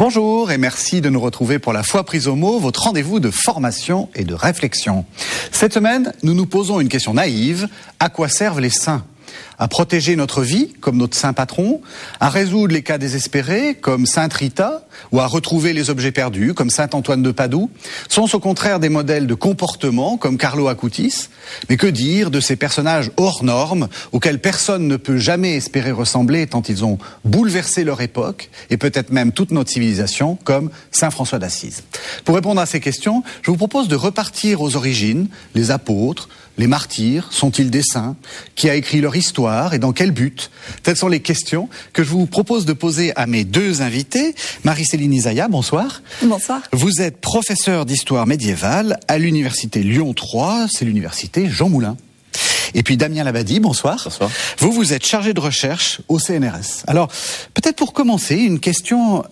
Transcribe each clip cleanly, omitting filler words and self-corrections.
Bonjour et merci de nous retrouver pour la Foi prise au mot, votre rendez-vous de formation et de réflexion. Cette semaine, nous nous posons une question naïve. À quoi servent les saints ? À protéger notre vie, comme notre saint patron, à résoudre les cas désespérés, comme sainte Rita, ou à retrouver les objets perdus, comme saint Antoine de Padoue, sont au contraire des modèles de comportement, comme Carlo Acutis. Mais que dire de ces personnages hors normes, auxquels personne ne peut jamais espérer ressembler, tant ils ont bouleversé leur époque, et peut-être même toute notre civilisation, comme saint François d'Assise. Pour répondre à ces questions, je vous propose de repartir aux origines, les apôtres, les martyrs, sont-ils des saints? Qui a écrit leur histoire et dans quel but? Telles sont les questions que je vous propose de poser à mes deux invités. Marie-Céline Isaïa, bonsoir. Bonsoir. Vous êtes professeure d'histoire médiévale à l'université Lyon 3, c'est l'université Jean Moulin. Et puis Damien Labadie, bonsoir. Bonsoir. Vous êtes chargé de recherche au CNRS. Alors, peut-être pour commencer, une question.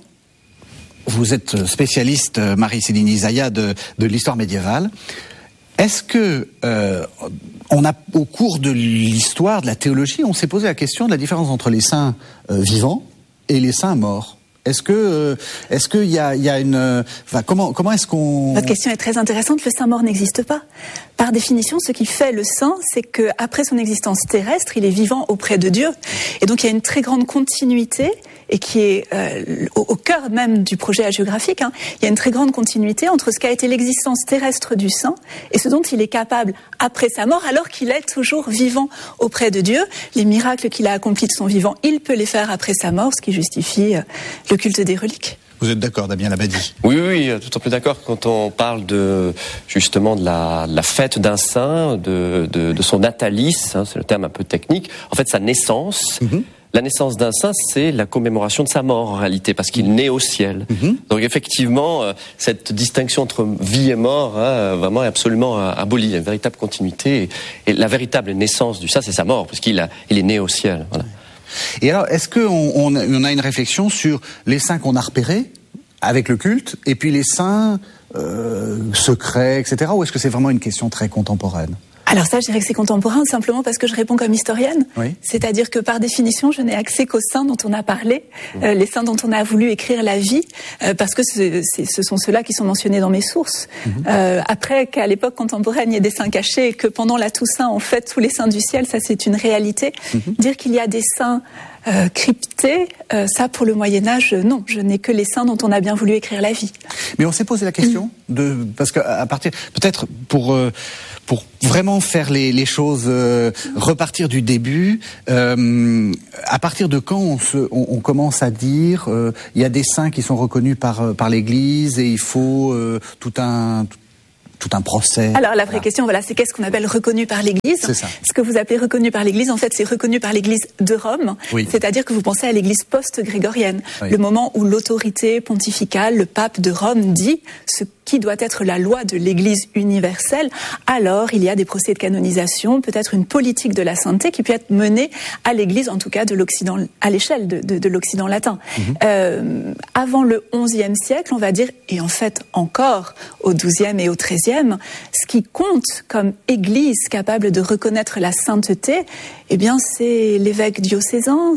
Vous êtes spécialiste, Marie-Céline Isaïa, de l'histoire médiévale. Est-ce que on a, au cours de l'histoire, de la théologie, on s'est posé la question de la différence entre les saints vivants et les saints morts? Est-ce qu'il y a une, enfin, comment est-ce qu'on... Votre question est très intéressante. Le saint mort n'existe pas. Par définition, ce qui fait le saint, c'est que après son existence terrestre, il est vivant auprès de Dieu. Et donc il y a une très grande continuité, et qui est au cœur même du projet hagiographique. Il y a une très grande continuité entre ce qu'a été l'existence terrestre du saint et ce dont il est capable après sa mort, alors qu'il est toujours vivant auprès de Dieu. Les miracles qu'il a accomplis de son vivant, il peut les faire après sa mort, ce qui justifie le culte des reliques. Vous êtes d'accord, Damien Labadie? Oui, tout à fait d'accord. Quand on parle justement de la fête d'un saint, de son natalis, c'est le terme un peu technique, en fait sa naissance. Mm-hmm. La naissance d'un saint, c'est la commémoration de sa mort en réalité, parce qu'il naît au ciel. Mm-hmm. Donc effectivement, cette distinction entre vie et mort, vraiment est absolument abolie. Il y a une véritable continuité. Et la véritable naissance du saint, c'est sa mort, parce qu'il est né au ciel. Voilà. Et alors, est-ce qu'on a une réflexion sur les saints qu'on a repérés avec le culte, et puis les saints secrets, etc., ou est-ce que c'est vraiment une question très contemporaine ? Alors ça, je dirais que c'est contemporain, simplement parce que je réponds comme historienne. Oui. C'est-à-dire que par définition, je n'ai accès qu'aux saints dont on a parlé, les saints dont on a voulu écrire la vie, parce que ce sont ceux-là qui sont mentionnés dans mes sources. Après, qu'à l'époque contemporaine, il y ait des saints cachés, et que pendant la Toussaint, on fête tous les saints du ciel, ça c'est une réalité. Dire qu'il y a des saints cryptés, ça pour le Moyen-Âge, non. Je n'ai que les saints dont on a bien voulu écrire la vie. Mais on s'est posé la question parce qu'à partir, peut-être pour vraiment faire les choses, repartir du début, à partir de quand on commence à dire il y a des saints qui sont reconnus par l'Église et il faut tout un procès. Alors la vraie question, c'est qu'est-ce qu'on appelle reconnu par l'Église? C'est ça. Ce que vous appelez reconnu par l'Église, en fait, c'est reconnu par l'Église de Rome. Oui. C'est-à-dire que vous pensez à l'Église post-grégorienne, le moment où l'autorité pontificale, le pape de Rome, dit ce qui doit être la loi de l'Église universelle. Alors, il y a des procès de canonisation, peut-être une politique de la sainteté qui peut être menée à l'Église, en tout cas de l'Occident, à l'échelle de l'Occident latin. Avant le XIe siècle, on va dire, et en fait encore au XIIe et au XIIIe, ce qui compte comme Église capable de reconnaître la sainteté, eh bien, c'est l'évêque diocésain,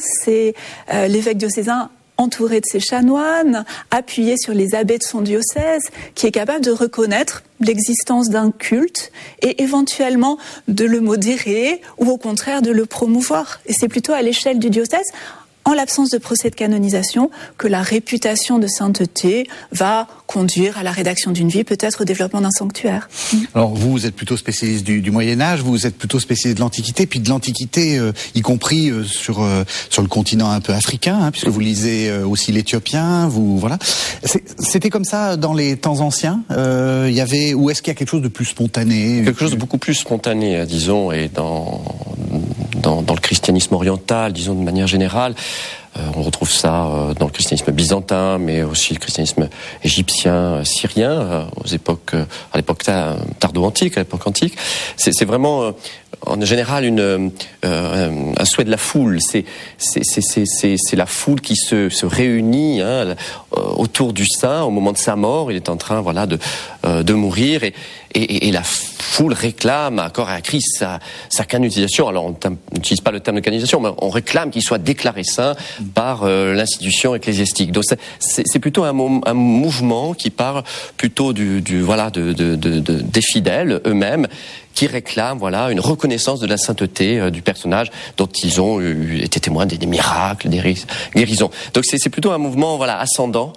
entouré de ses chanoines, appuyé sur les abbés de son diocèse, qui est capable de reconnaître l'existence d'un culte et éventuellement de le modérer ou au contraire de le promouvoir. Et c'est plutôt à l'échelle du diocèse, en l'absence de procès de canonisation, que la réputation de sainteté va conduire à la rédaction d'une vie, peut-être au développement d'un sanctuaire. Alors vous êtes plutôt spécialiste du Moyen-Âge, vous êtes plutôt spécialiste de l'Antiquité, puis de l'Antiquité, y compris sur le continent un peu africain, puisque vous lisez aussi l'Éthiopien, voilà. C'était comme ça dans les temps anciens. Il y avait, ou est-ce qu'il y a quelque chose de plus spontané? Quelque chose de beaucoup plus spontané, disons, et dans le christianisme oriental, disons de manière générale. On retrouve ça dans le christianisme byzantin, mais aussi le christianisme égyptien, syrien, à l'époque tardo-antique, à l'époque antique. C'est vraiment, en général, un souhait de la foule. C'est la foule qui se réunit autour du saint au moment de sa mort. Il est en train, de mourir et la foule réclame à corps et à cri sa canonisation. Alors on n'utilise pas le terme de canonisation, mais on réclame qu'il soit déclaré saint par l'institution ecclésiastique. Donc c'est plutôt un mouvement qui parle plutôt des fidèles eux-mêmes, qui réclament une reconnaissance de la sainteté du personnage dont ils ont été témoins des miracles, des guérisons. Donc c'est plutôt un mouvement ascendant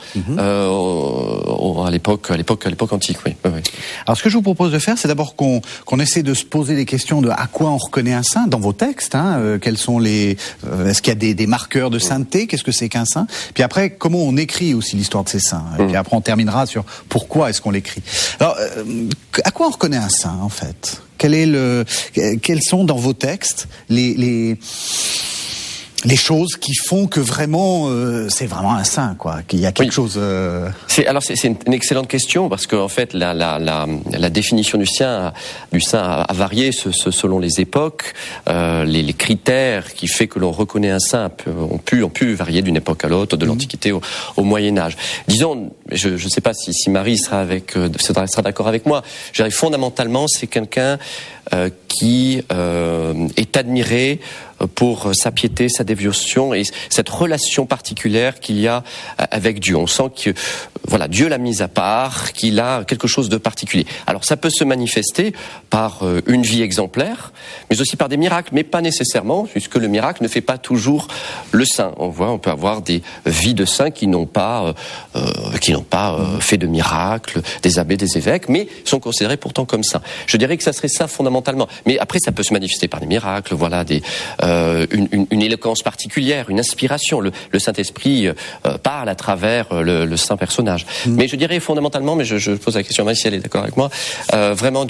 à l'époque antique. Oui. Alors ce que je vous propose de faire, c'est d'abord qu'on essaie de se poser des questions de à quoi on reconnaît un saint dans vos textes. Quels sont est-ce qu'il y a des marqueurs de sainteté? Qu'est-ce que c'est qu'un saint? Puis après, comment on écrit aussi l'histoire de ces saints? Et puis après, on terminera sur pourquoi est-ce qu'on l'écrit. Alors, à quoi on reconnaît un saint en fait? Quels sont dans vos textes les choses qui font que vraiment c'est vraiment un saint, quoi, qu'il y a quelque chose. C'est une excellente question parce qu'en fait la définition du saint a varié selon les époques. Les critères qui fait que l'on reconnaît un saint ont pu varier d'une époque à l'autre, de l'Antiquité au Moyen Âge. Disons, je ne sais pas si Marie sera d'accord avec moi. Je dirais fondamentalement, c'est quelqu'un qui est admiré pour sa piété, sa dévotion et cette relation particulière qu'il y a avec Dieu. On sent que Dieu l'a mis à part, qu'il a quelque chose de particulier. Alors ça peut se manifester par une vie exemplaire, mais aussi par des miracles, mais pas nécessairement, puisque le miracle ne fait pas toujours le saint. On peut avoir des vies de saints qui n'ont pas fait de miracles, des abbés, des évêques, mais sont considérés pourtant comme saints. Je dirais que ça serait ça fondamentalement. Mais après, ça peut se manifester par des miracles, une éloquence particulière, une inspiration. Le Saint-Esprit parle à travers le saint personnage. Mais je dirais fondamentalement, mais je pose la question à Marie si elle est d'accord avec moi, vraiment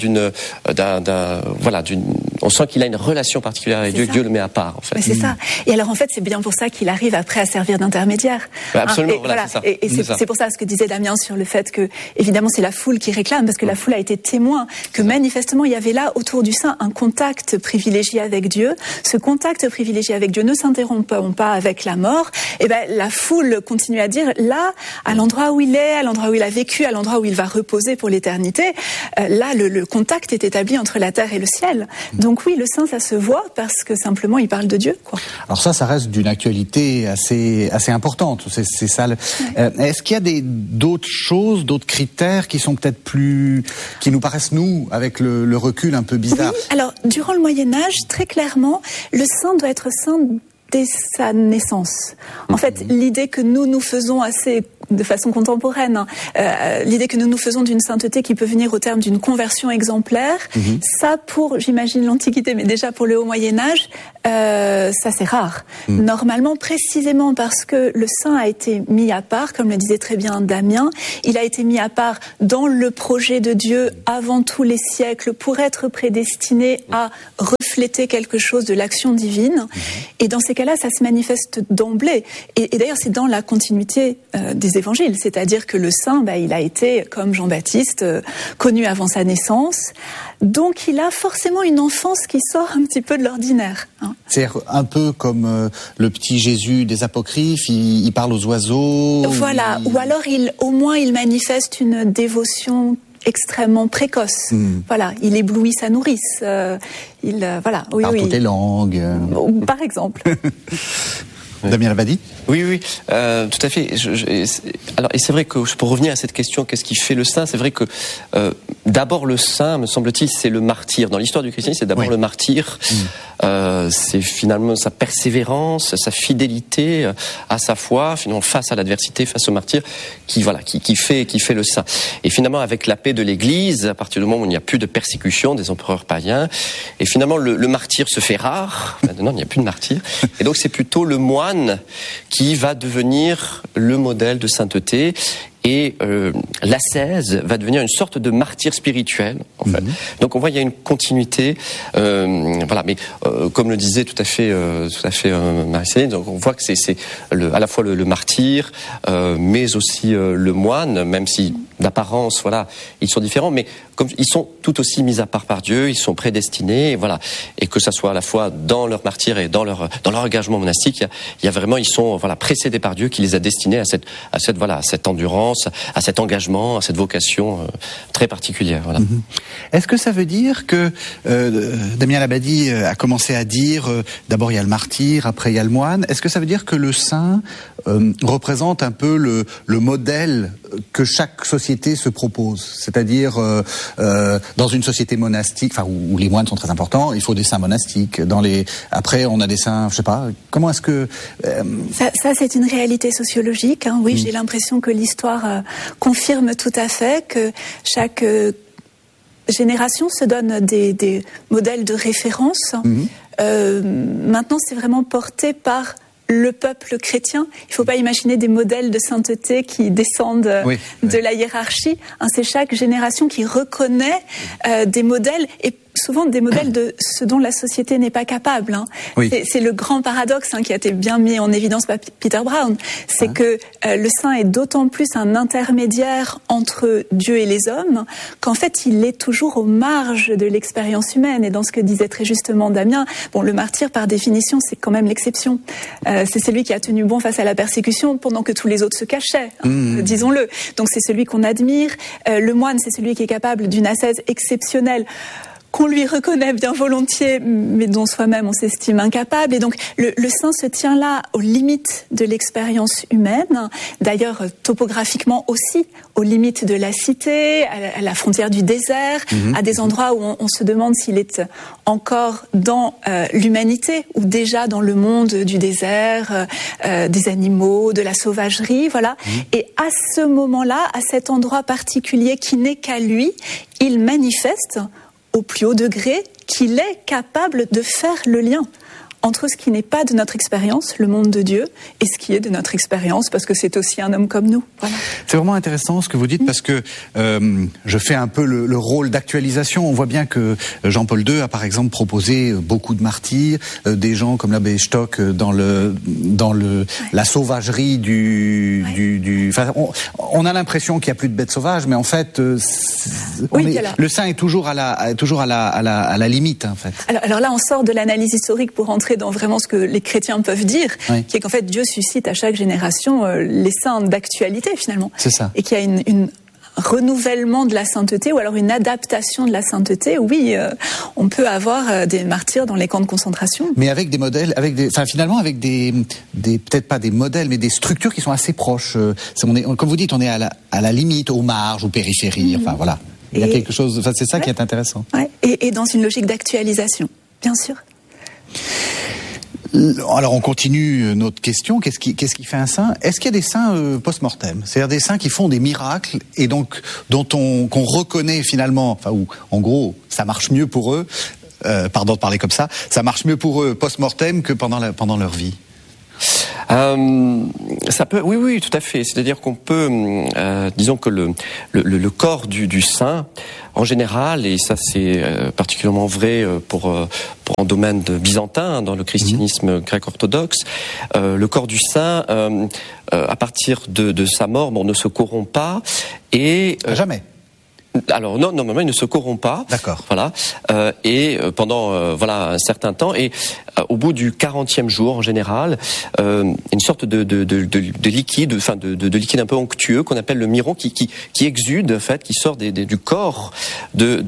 on sent qu'il a une relation particulière avec Dieu, Dieu le met à part en fait. Mais c'est ça. Et alors en fait, c'est bien pour ça qu'il arrive après à servir d'intermédiaire. Absolument, c'est ça. Et c'est pour ça ce que disait Damien sur le fait que, évidemment, c'est la foule qui réclame, parce que la foule a été témoin que manifestement il y avait là autour du saint un contact privilégié avec Dieu. Ce contact privilégié avec Dieu ne s'interrompt pas avec la mort. Et la foule continue à dire là, à l'endroit où il est, à l'endroit où il a vécu, à l'endroit où il va reposer pour l'éternité, là le contact est établi entre la terre et le ciel. Donc oui, le saint, ça se voit parce que simplement il parle de Dieu, quoi. Alors ça reste d'une actualité assez importante. C'est ça. Est-ce qu'il y a d'autres choses, d'autres critères qui sont peut-être qui nous paraissent avec le recul un peu bizarre? Oui, alors durant le Moyen Âge, très clairement, le saint doit être saint dès sa naissance. En fait, l'idée que nous faisons de façon contemporaine, l'idée que nous faisons d'une sainteté qui peut venir au terme d'une conversion exemplaire, ça pour, j'imagine, l'Antiquité, mais déjà pour le Haut Moyen-Âge, ça c'est rare. Normalement, précisément parce que le saint a été mis à part, comme le disait très bien Damien, il a été mis à part dans le projet de Dieu avant tous les siècles pour être prédestiné à refléter quelque chose de l'action divine. Et dans ces cas-là, ça se manifeste d'emblée. Et d'ailleurs, c'est dans la continuité des évangiles. C'est-à-dire que le saint, il a été, comme Jean-Baptiste, connu avant sa naissance. Donc, il a forcément une enfance qui sort un petit peu de l'ordinaire. C'est un peu comme le petit Jésus des Apocryphes, il parle aux oiseaux. Voilà. Ou alors, au moins, il manifeste une dévotion extrêmement précoce. Voilà, il éblouit sa nourrice. Il parle toutes les langues. Par exemple. Damien Labadie. Oui, tout à fait. Alors, et c'est vrai que pour revenir à cette question, qu'est-ce qui fait le saint? C'est vrai que d'abord le saint, me semble-t-il, c'est le martyr. Dans l'histoire du christianisme, c'est d'abord le martyr. C'est finalement sa persévérance, sa fidélité à sa foi, finalement face à l'adversité, face au martyr, qui fait le saint. Et finalement, avec la paix de l'Église, à partir du moment où il n'y a plus de persécution des empereurs païens, et finalement le martyr se fait rare. Maintenant, il n'y a plus de martyr. Et donc, c'est plutôt le moine qui va devenir le modèle de sainteté. Et l'ascèse va devenir une sorte de martyr spirituel, en fait. Donc on voit il y a une continuité, mais comme le disait tout à fait Marie-Céline, donc on voit que c'est à la fois le martyr, mais aussi le moine, même si d'apparence, ils sont différents, mais comme ils sont tout aussi mis à part par Dieu, ils sont prédestinés, et voilà, et que ça soit à la fois dans leur martyre et dans leur engagement monastique, il y a vraiment, ils sont précédés par Dieu qui les a destinés à cette endurance, à cet engagement, à cette vocation très particulière. Voilà. Est-ce que ça veut dire que Damien Labadie a commencé à dire d'abord il y a le martyr, après il y a le moine. Est-ce que ça veut dire que le saint représente un peu le modèle que chaque société se propose? C'est-à-dire dans une société monastique, où les moines sont très importants, il faut des saints monastiques. Après, on a des saints, je sais pas. Comment est-ce que ça c'est une réalité sociologique. Hein. Oui, j'ai l'impression que l'histoire confirme tout à fait que chaque génération se donne des modèles de référence. Maintenant, c'est vraiment porté par le peuple chrétien. Il ne faut pas imaginer des modèles de sainteté qui descendent de la hiérarchie. C'est chaque génération qui reconnaît des modèles, et souvent des modèles de ce dont la société n'est pas capable. C'est le grand paradoxe qui a été bien mis en évidence par Peter Brown. C'est que le saint est d'autant plus un intermédiaire entre Dieu et les hommes qu'en fait il est toujours aux marges de l'expérience humaine. Et dans ce que disait très justement Damien, le martyr par définition c'est quand même l'exception. C'est celui qui a tenu bon face à la persécution pendant que tous les autres se cachaient, disons-le. Donc c'est celui qu'on admire. Le moine, c'est celui qui est capable d'une ascèse exceptionnelle, qu'on lui reconnaît bien volontiers, mais dont soi-même on s'estime incapable. Et donc le saint se tient là aux limites de l'expérience humaine, d'ailleurs topographiquement aussi, aux limites de la cité, à la frontière du désert, à des endroits où on se demande s'il est encore dans l'humanité ou déjà dans le monde du désert, des animaux, de la sauvagerie, voilà. Et à ce moment-là, à cet endroit particulier qui n'est qu'à lui, il manifeste au plus haut degré qu'il est capable de faire le lien entre ce qui n'est pas de notre expérience, le monde de Dieu, et ce qui est de notre expérience, parce que c'est aussi un homme comme nous. Voilà. C'est vraiment intéressant ce que vous dites, parce que je fais un peu le rôle d'actualisation. On voit bien que Jean-Paul II a par exemple proposé beaucoup de martyrs, des gens comme l'abbé Stock dans la sauvagerie on a l'impression qu'il n'y a plus de bêtes sauvages, mais en fait, le saint est toujours à la limite, en fait. Alors là, on sort de l'analyse historique pour entrer dans vraiment ce que les chrétiens peuvent dire, qui est qu'en fait Dieu suscite à chaque génération les saints d'actualité finalement. C'est ça. Et qu'il y a une renouvellement de la sainteté ou alors une adaptation de la sainteté. Oui, on peut avoir des martyrs dans les camps de concentration. Mais avec des modèles, finalement avec des peut-être pas des modèles, mais des structures qui sont assez proches. Comme vous dites, on est à la limite, aux marges, aux périphéries. Enfin voilà, il y a quelque chose. C'est ça qui est intéressant. Ouais. Et dans une logique d'actualisation, bien sûr. Alors on continue notre question. Qu'est-ce qui fait un saint? Est-ce qu'il y a des saints post-mortem, c'est-à-dire des saints qui font des miracles et donc qu'on reconnaît finalement, où en gros ça marche mieux pour eux, pardon de parler comme ça marche mieux pour eux post-mortem que pendant leur vie? Ça peut, oui, tout à fait. C'est-à-dire qu'on peut, disons que le corps du saint, en général, et ça c'est particulièrement vrai pour un domaine byzantin, dans le christianisme grec-orthodoxe, le corps du saint, à partir de sa mort, ne se corrompt pas et jamais. Alors non, normalement il ne se corrompt pas. D'accord. Voilà. Et pendant un certain temps, et au bout du 40e jour en général, une sorte de liquide, de liquide un peu onctueux qu'on appelle le miron qui exude en fait, qui sort du corps de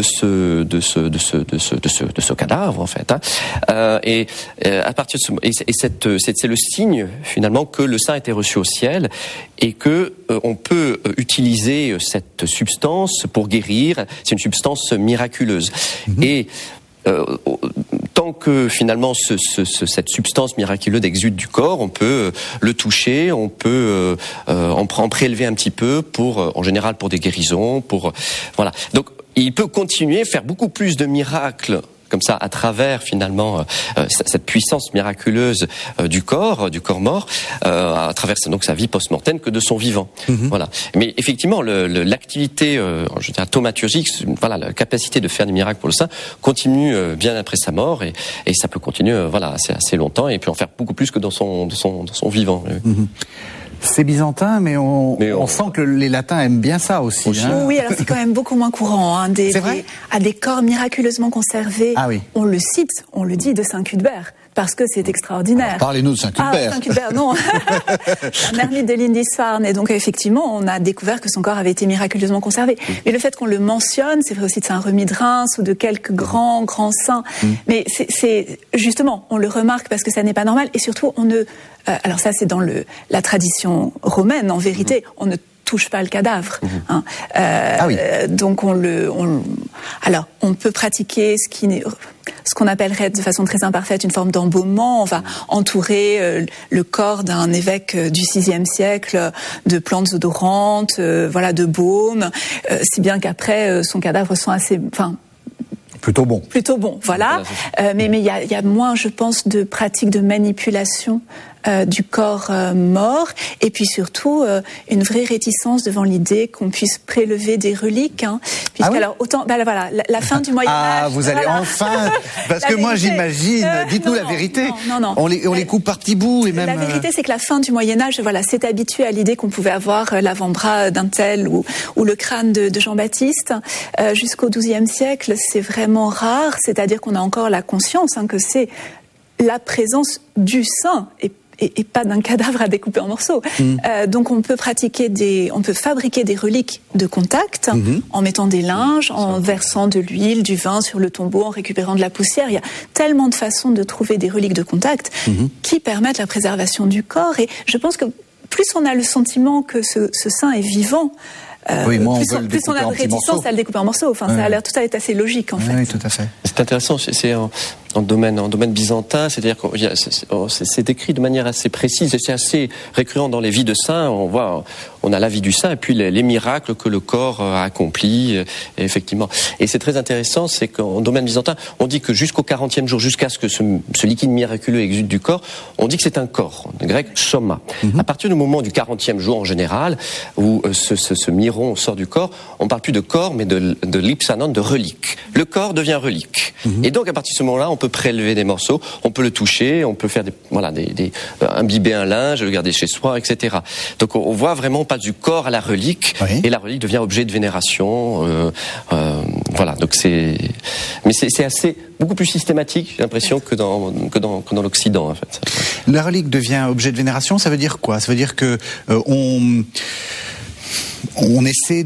ce cadavre en fait. Et à partir de c'est le signe finalement que le saint a été reçu au ciel et que on peut utiliser cette substance pour guérir. C'est une substance miraculeuse. Et tant que finalement cette substance miraculeuse exude du corps, on peut le toucher, on peut en prélever un petit peu en général pour des guérisons, voilà. Donc il peut continuer, faire beaucoup plus de miracles comme ça à travers finalement cette puissance miraculeuse du corps mort, à travers donc sa vie post-mortem que de son vivant. Voilà. Mais effectivement l'activité je dirais thaumaturgique, la capacité de faire des miracles pour le saint continue bien après sa mort et ça peut continuer assez longtemps et puis en faire beaucoup plus que dans son vivant. C'est byzantin, mais on sent que les latins aiment bien ça aussi. Hein. Oui, alors c'est quand même beaucoup moins courant. Hein, c'est vrai ? Des corps miraculeusement conservés. Ah oui. On le cite, on le dit de Saint Cuthbert. Parce que c'est extraordinaire. Alors, parlez-nous de Saint Cuthbert. Saint Cuthbert, non. Un ermite de Lindisfarne. Et donc, effectivement, on a découvert que son corps avait été miraculeusement conservé. Mais le fait qu'on le mentionne, c'est vrai aussi de Saint Remi de Reims ou de quelques grands saints. Mais c'est justement, on le remarque parce que ça n'est pas normal. Et surtout, on ne... alors ça, c'est dans la tradition romaine, en vérité. On ne touche pas le cadavre. Hein. Oui. Donc alors on peut pratiquer ce qu'on appellerait de façon très imparfaite une forme d'embaumement. On va entourer le corps d'un évêque du VIe siècle de plantes odorantes, de baume, si bien qu'après son cadavre sent assez, plutôt bon. Plutôt bon, voilà. Mais il y a moins, je pense, de pratiques de manipulation du corps mort, et puis surtout une vraie réticence devant l'idée qu'on puisse prélever des reliques, hein, puisque alors autant la fin du Moyen Âge. Ah, vous allez enfin, parce que moi j'imagine. Dites-nous la vérité. Non. On les coupe par petits bouts et même. La vérité, c'est que la fin du Moyen Âge, s'est habitué à l'idée qu'on pouvait avoir l'avant-bras d'un tel ou le crâne de Jean-Baptiste. Jusqu'au XIIe siècle, c'est vraiment rare. C'est-à-dire qu'on a encore la conscience que c'est la présence du saint et pas d'un cadavre à découper en morceaux. Donc on peut fabriquer des reliques de contact en mettant des linges, en versant de l'huile, du vin sur le tombeau, en récupérant de la poussière. Il y a tellement de façons de trouver des reliques de contact qui permettent la préservation du corps. Et je pense que plus on a le sentiment que ce saint est vivant, plus on a de réticence à le découper en morceaux. Ça a l'air tout à fait assez logique en fait. Oui, tout à fait. C'est intéressant. C'est en domaine byzantin, c'est-à-dire que c'est décrit de manière assez précise et c'est assez récurrent dans les vies de saints. On a la vie du saint et puis les miracles que le corps a accomplis, effectivement. Et c'est très intéressant, c'est qu'en domaine byzantin, on dit que jusqu'au 40e jour, jusqu'à ce que ce liquide miraculeux exude du corps, on dit que c'est un corps, en grec soma. À partir du moment du 40e jour en général, où ce miron sort du corps, on parle plus de corps, mais de lipsanon, de relique. Le corps devient relique. Et donc à partir de ce moment-là, on peut prélever des morceaux, on peut le toucher, on peut faire imbiber un linge, le garder chez soi, etc. Donc on voit vraiment, on passe du corps à la relique, et la relique devient objet de vénération. Donc mais c'est assez beaucoup plus systématique, j'ai l'impression, que dans l'Occident, en fait. La relique devient objet de vénération, ça veut dire quoi ? Ça veut dire que on essaie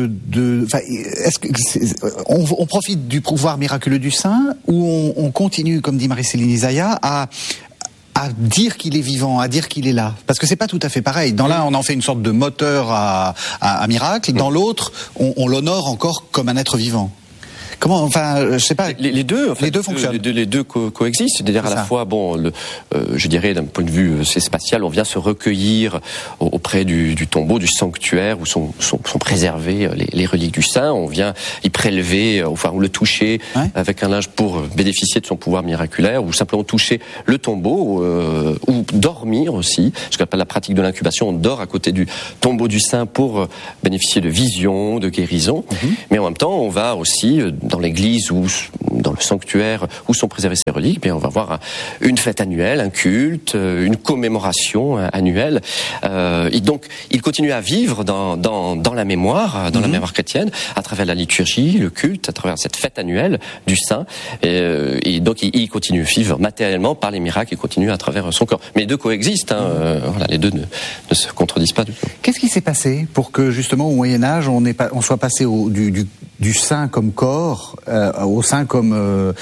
on profite du pouvoir miraculeux du saint, ou on continue, comme dit Marie-Céline Isaïa, à dire qu'il est vivant, à dire qu'il est là. Parce que c'est pas tout à fait pareil. Dans l'un, on en fait une sorte de moteur à miracle. Dans l'autre, on l'honore encore comme un être vivant. Comment, je sais pas. Les deux, en fait, les deux fonctionnent. Les deux coexistent. C'est-à-dire à la fois, je dirais d'un point de vue spatial, on vient se recueillir auprès du tombeau, du sanctuaire où sont préservées les reliques du saint. On vient y prélever, ou le toucher avec un linge pour bénéficier de son pouvoir miraculaire, ou simplement toucher le tombeau, ou dormir aussi. Ce qu'on appelle la pratique de l'incubation. On dort à côté du tombeau du saint pour bénéficier de visions, de guérisons. Mais en même temps, on va aussi dans l'église ou dans le sanctuaire où sont préservées ces reliques, on va avoir une fête annuelle, un culte, une commémoration annuelle. Et donc, il continue à vivre dans la mémoire, la mémoire chrétienne, à travers la liturgie, le culte, à travers cette fête annuelle du saint. Et donc, il continue à vivre matériellement par les miracles, il continue à travers son corps. Mais les deux coexistent. Les deux ne se contredisent pas du tout. Qu'est-ce qui s'est passé pour que, justement, au Moyen-Âge, on soit passé du saint comme corps au saint comme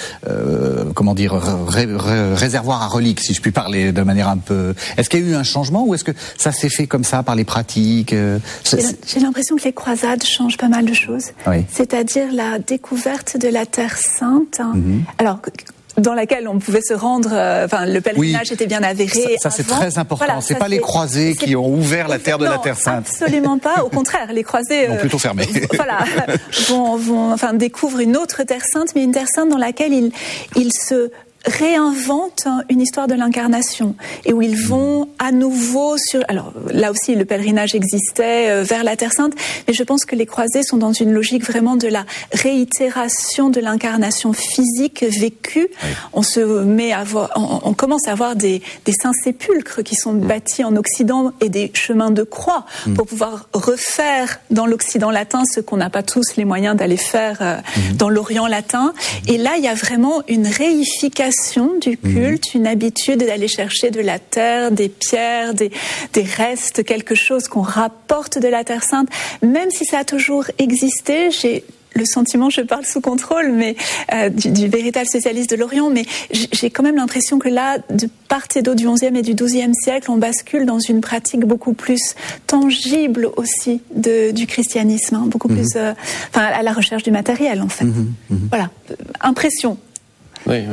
réservoir à reliques, si je puis parler de manière un peu. Est-ce qu'il y a eu un changement, ou est-ce que ça s'est fait comme ça par les pratiques? J'ai l'impression que les croisades changent pas mal de choses. Oui. C'est-à-dire la découverte de la Terre Sainte. Alors, dans laquelle on pouvait se rendre, le pèlerinage était bien avéré. Ça c'est très important. C'est pas les croisés qui ont ouvert la terre de la Terre Sainte. Absolument pas. Au contraire, les croisés ont plutôt fermé. Découvrent une autre Terre Sainte, mais une Terre Sainte dans laquelle ils se réinventent une histoire de l'incarnation et où ils vont à nouveau sur... Alors là aussi, le pèlerinage existait vers la Terre Sainte, mais je pense que les croisés sont dans une logique vraiment de la réitération de l'incarnation physique vécue. Oui. On commence à avoir des saints sépulcres qui sont bâtis en Occident et des chemins de croix pour pouvoir refaire dans l'Occident latin ce qu'on n'a pas tous les moyens d'aller faire dans l'Orient latin. Et là, il y a vraiment une réification du culte, une habitude d'aller chercher de la terre, des pierres, des restes, quelque chose qu'on rapporte de la Terre Sainte. Même si ça a toujours existé, j'ai le sentiment, je parle sous contrôle, mais du véritable spécialiste de l'Orient, mais j'ai quand même l'impression que là, de part et d'autre du XIe et du XIIe siècle, on bascule dans une pratique beaucoup plus tangible aussi du christianisme, hein, beaucoup plus, à la recherche du matériel en fait. Voilà, impression. Oui.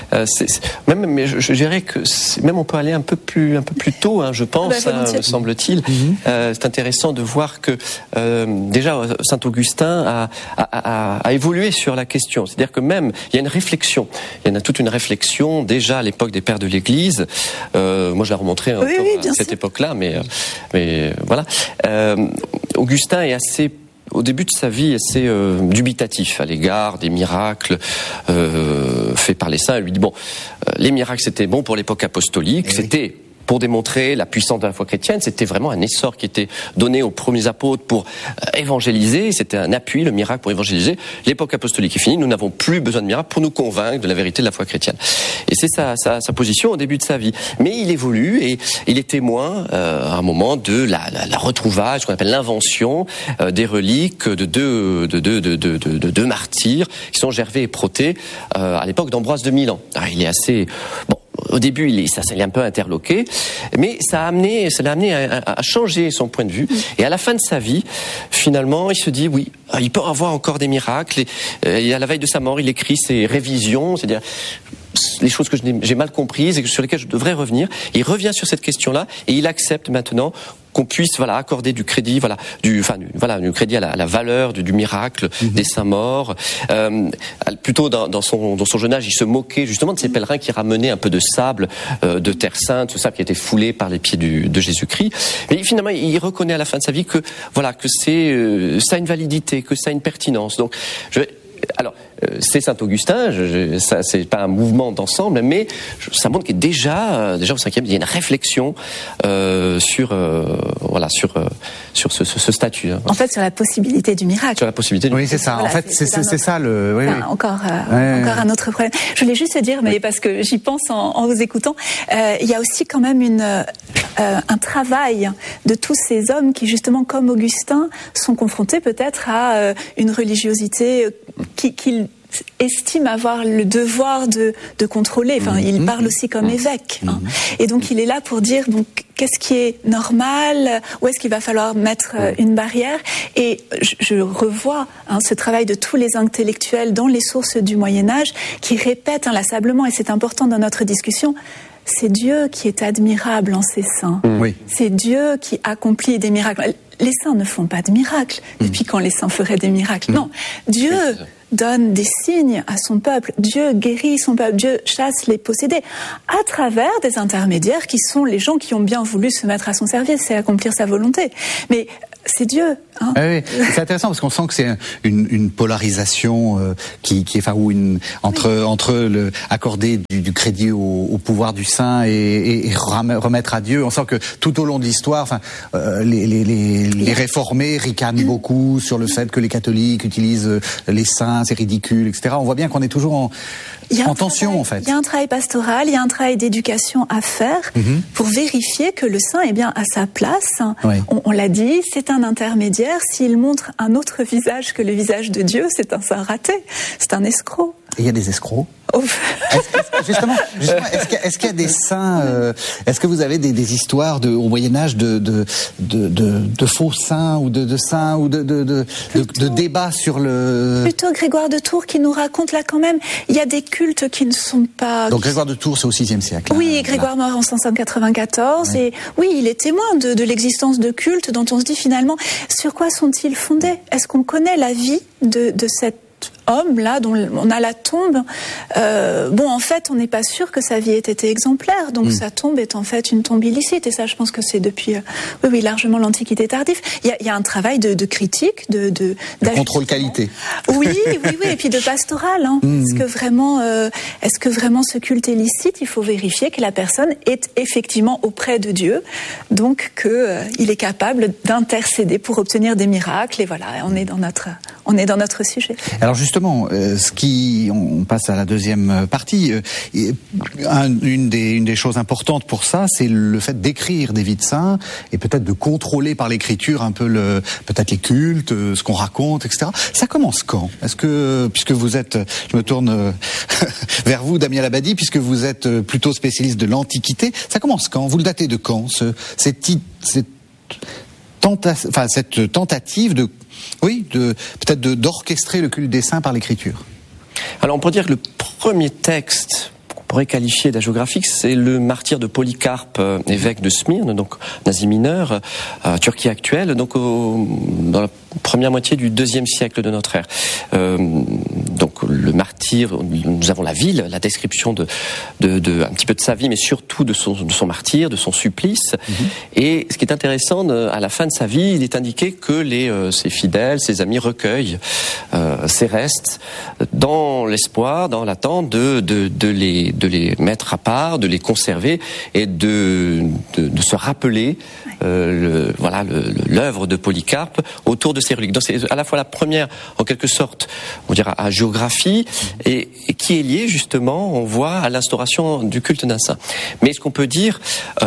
Mais je dirais que même on peut aller un peu plus tôt, hein, je pense, me semble-t-il. C'est intéressant de voir que déjà Saint Augustin a évolué sur la question. C'est-à-dire que même il y a une réflexion, il y en a toute une réflexion déjà à l'époque des pères de l'Église. Moi, je la remonterai à cette époque-là, mais voilà. Augustin est assez, au début de sa vie, assez dubitatif à l'égard des miracles faits par les saints. Il lui dit, les miracles c'était bon pour l'époque apostolique, c'était pour démontrer la puissance de la foi chrétienne, c'était vraiment un essor qui était donné aux premiers apôtres pour évangéliser, c'était un appui, le miracle pour évangéliser. L'époque apostolique est finie, nous n'avons plus besoin de miracles pour nous convaincre de la vérité de la foi chrétienne. Et c'est sa position au début de sa vie. Mais il évolue et il est témoin à un moment de la retrouvaille, ce qu'on appelle l'invention des reliques de deux martyrs qui sont Gervais et Protais à l'époque d'Ambroise de Milan. Alors, il est assez... Au début, il est un peu interloqué, mais ça l'a amené à changer son point de vue. Et à la fin de sa vie, finalement, il se dit, oui, il peut avoir encore des miracles. Et à la veille de sa mort, il écrit ses révisions, c'est-à-dire les choses que j'ai mal comprises et sur lesquelles je devrais revenir. Il revient sur cette question-là et il accepte maintenant qu'on puisse accorder du crédit, du crédit à la valeur du miracle des saints morts. Plutôt dans son jeune âge, il se moquait justement de ces pèlerins qui ramenaient un peu de sable de Terre Sainte, ce sable qui était foulé par les pieds de Jésus-Christ. Mais finalement, il reconnaît à la fin de sa vie que ça a une validité, que ça a une pertinence. Donc, c'est Saint Augustin, ça c'est pas un mouvement d'ensemble, mais ça montre que déjà au 5e, il y a une réflexion sur ce statut. En fait, sur la possibilité du miracle. Sur la possibilité. Oui, c'est ça. Voilà, en fait, c'est ça le. Oui, oui. Encore un autre problème. Je voulais juste dire, mais parce que j'y pense en vous écoutant, il y a aussi quand même un travail de tous ces hommes qui, justement, comme Augustin, sont confrontés peut-être à une religiosité qu'ils estiment avoir le devoir de contrôler. Enfin, il parle aussi comme évêque. Hein. Et donc, il est là pour dire, qu'est-ce qui est normal, où est-ce qu'il va falloir mettre une barrière. Et je revois ce travail de tous les intellectuels dans les sources du Moyen-Âge qui répètent inlassablement, et c'est important dans notre discussion, c'est Dieu qui est admirable en ses saints. Oui. C'est Dieu qui accomplit des miracles. Les saints ne font pas de miracles. Depuis quand les saints feraient des miracles? Non. Dieu donne des signes à son peuple. Dieu guérit son peuple. Dieu chasse les possédés à travers des intermédiaires qui sont les gens qui ont bien voulu se mettre à son service et accomplir sa volonté. Mais c'est Dieu. Hein. Oui, c'est intéressant parce qu'on sent que c'est une polarisation qui est, entre accorder du crédit au pouvoir du saint et remettre à Dieu. On sent que tout au long de l'histoire, les réformés ricanent beaucoup sur le fait que les catholiques utilisent les saints, c'est ridicule, etc. On voit bien qu'on est toujours en tension, en fait. Il y a un travail pastoral, il y a un travail d'éducation à faire pour vérifier que le saint est bien à sa place. Oui. On l'a dit, c'est un intermédiaire. S'il montre un autre visage que le visage de Dieu, c'est un saint raté, c'est un escroc. Et il y a des escrocs. Justement, est-ce qu'il y a des saints est-ce que vous avez des histoires au Moyen-Âge de faux saints ou de saints ou de débats sur le... Plutôt Grégoire de Tours qui nous raconte là quand même, il y a des cultes qui ne sont pas... Donc Grégoire de Tours, c'est au VIe siècle. Oui, Grégoire mort en 594, et oui, il est témoin de l'existence de cultes dont on se dit finalement, sur quoi sont-ils fondés? Est-ce qu'on connaît la vie de cet homme là dont on a la tombe. En fait, on n'est pas sûr que sa vie ait été exemplaire, donc sa tombe est en fait une tombe illicite. Et ça, je pense que c'est depuis largement l'Antiquité tardive. Il y a un travail de critique, de contrôle qualité. Oui, et puis de pastoral. Est-ce que vraiment ce culte est licite? Il faut vérifier que la personne est effectivement auprès de Dieu, donc qu'il est capable d'intercéder pour obtenir des miracles. Et voilà, on est dans notre sujet. Alors justement, on passe à la deuxième partie. Une des choses importantes pour ça, c'est le fait d'écrire des vies de saints et peut-être de contrôler par l'écriture un peu peut-être les cultes, ce qu'on raconte, etc. Ça commence quand? Est-ce que, puisque vous êtes, je me tourne vers vous, Damien Labadie, puisque vous êtes plutôt spécialiste de l'Antiquité, ça commence quand? Vous le datez de quand, cette tentative peut-être d'orchestrer le culte des saints par l'écriture? Alors on peut dire que le premier texte qu'on pourrait qualifier d'hagiographique, c'est le martyre de Polycarpe, évêque de Smyrne, donc en Asie mineure, Turquie actuelle, donc dans la première moitié du IIe siècle de notre ère. Donc le martyr, nous avons la ville, la description de un petit peu de sa vie, mais surtout de son martyr, de son supplice. Et ce qui est intéressant, à la fin de sa vie, il est indiqué que ses fidèles, ses amis recueillent ses restes dans l'espoir, dans l'attente de les mettre à part, de les conserver et de se rappeler l'œuvre de Polycarpe autour de ces reliques. Donc c'est à la fois la première, en quelque sorte, on dira hagiographie, et qui est liée justement, on voit, à l'instauration du culte d'un saint. Mais ce qu'on peut dire,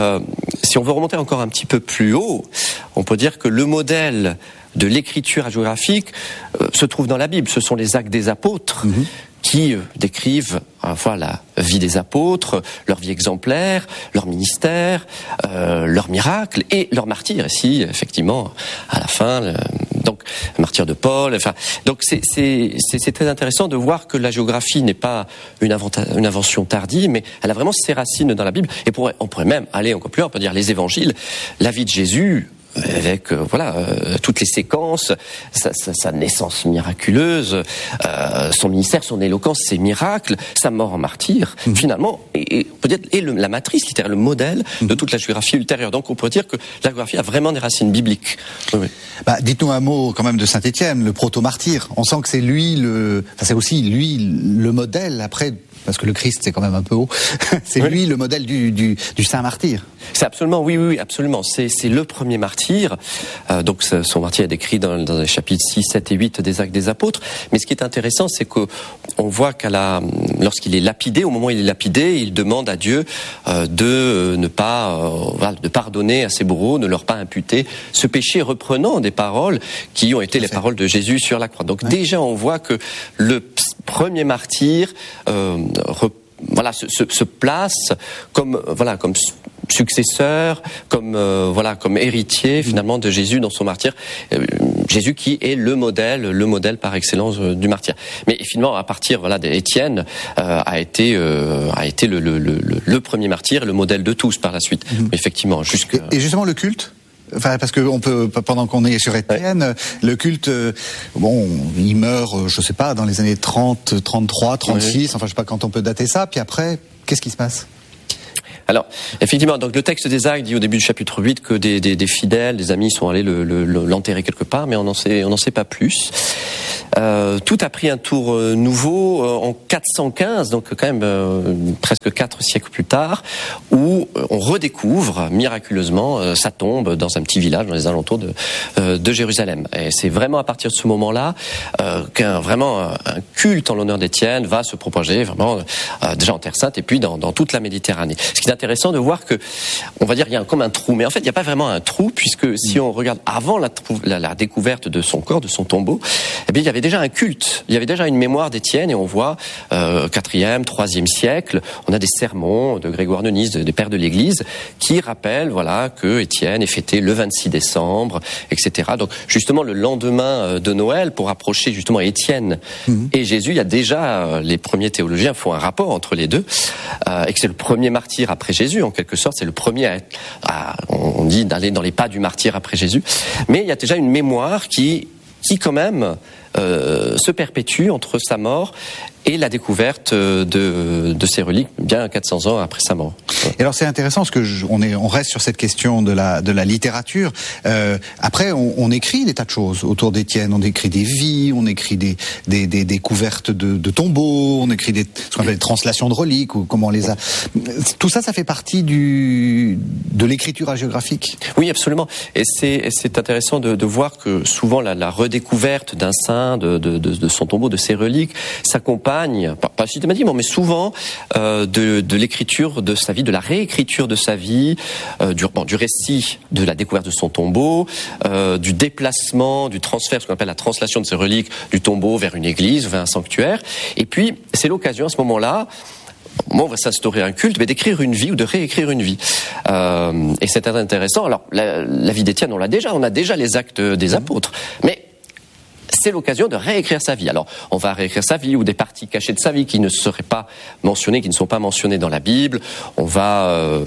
si on veut remonter encore un petit peu plus haut, on peut dire que le modèle de l'écriture hagiographique se trouve dans la Bible. Ce sont les Actes des Apôtres qui décrivent à la fois la vie des apôtres, leur vie exemplaire, leur ministère, leurs miracles et leurs martyrs. Ici, effectivement, à la fin, donc le martyr de Paul. Enfin, donc c'est très intéressant de voir que la géographie n'est pas une invention tardive, mais elle a vraiment ses racines dans la Bible. Et on pourrait même aller encore plus loin, on peut dire les évangiles, la vie de Jésus, avec toutes les séquences, sa naissance miraculeuse, son ministère, son éloquence, ses miracles, sa mort en martyr, finalement, et peut-être la matrice littéraire, le modèle de toute la géographie ultérieure. Donc on pourrait dire que la géographie a vraiment des racines bibliques. Oui. Dites-nous un mot quand même de Saint Étienne, le proto-martyr. On sent que c'est lui c'est aussi lui le modèle après. Parce que le Christ, c'est quand même un peu haut. C'est lui le modèle du saint martyr. C'est absolument, oui, absolument. C'est le premier martyr. Donc son martyr est décrit dans les chapitres 6, 7 et 8 des Actes des Apôtres. Mais ce qui est intéressant, c'est qu'on voit lorsqu'il est lapidé, au moment où il est lapidé, il demande à Dieu de pardonner à ses bourreaux, de ne leur pas imputer ce péché, reprenant des paroles qui ont été les paroles de Jésus sur la croix. Donc déjà, on voit que le premier martyr se place comme successeur, comme héritier finalement de Jésus dans son martyr. Jésus qui est le modèle par excellence du martyr. Mais finalement, à partir d'Étienne, a été le premier martyr, le modèle de tous par la suite. Effectivement, et justement le culte. Enfin, parce que pendant qu'on est sur Étienne, le culte, il meurt, je sais pas, dans les années 30, 33, 36, enfin, je sais pas quand on peut dater ça, puis après, qu'est-ce qui se passe? Alors, effectivement, donc le texte des Actes dit au début du chapitre 8 que des fidèles, des amis sont allés l'enterrer quelque part, mais on n'en sait pas plus. Tout a pris un tour nouveau en 415, donc quand même presque 4 siècles plus tard, où on redécouvre miraculeusement sa tombe dans un petit village dans les alentours de Jérusalem. Et c'est vraiment à partir de ce moment-là qu'un culte en l'honneur d'Étienne va se propager vraiment déjà en Terre Sainte et puis dans toute la Méditerranée. Ce qui est intéressant de voir que, on va dire, il y a comme un trou, mais en fait il n'y a pas vraiment un trou, puisque si on regarde avant la découverte de son corps, de son tombeau, eh bien il y avait déjà un culte, il y avait déjà une mémoire d'Étienne, et on voit 4e, 3e siècle, on a des sermons de Grégoire de Nice, des pères de l'Église, qui rappellent que Étienne est fêté le 26 décembre, etc. Donc justement le lendemain de Noël, pour approcher justement Étienne et Jésus, il y a déjà les premiers théologiens font un rapport entre les deux, et que c'est le premier martyr après Jésus, en quelque sorte, c'est le premier on dit d'aller dans les pas du martyr après Jésus, mais il y a déjà une mémoire qui qui quand même se perpétue entre sa mort et la découverte de ces reliques bien 400 ans après sa mort. Et alors c'est intéressant parce que on reste sur cette question de la littérature. Après on écrit des tas de choses autour d'Étienne. On écrit des vies, on écrit des découvertes de tombeaux, on écrit ce qu'on appelle des translations de reliques ou comment on les a. Tout ça, ça fait partie de l'écriture hagiographique. Oui, absolument. Et c'est intéressant de voir que souvent la redécouverte d'un saint, de son tombeau, de ses reliques, s'accompagne, pas systématiquement, mais souvent de l'écriture de sa vie, de la réécriture de sa vie, du récit de la découverte de son tombeau, du déplacement, du transfert, ce qu'on appelle la translation de ses reliques du tombeau vers une église, vers un sanctuaire. Et puis, c'est l'occasion à ce moment-là, on va s'instaurer un culte, mais d'écrire une vie ou de réécrire une vie. Et c'est intéressant. Alors, la vie d'Étienne, on a déjà les actes des apôtres, mais c'est l'occasion de réécrire sa vie. Alors, on va réécrire sa vie ou des parties cachées de sa vie qui ne seraient pas mentionnées, qui ne sont pas mentionnées dans la Bible. On va,